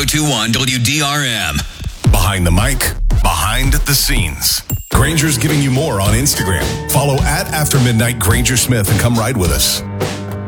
1021 WDRM. Behind the mic, behind the scenes. Granger's giving you more on Instagram. Follow @AfterMidnightGrangerSmith and come ride with us.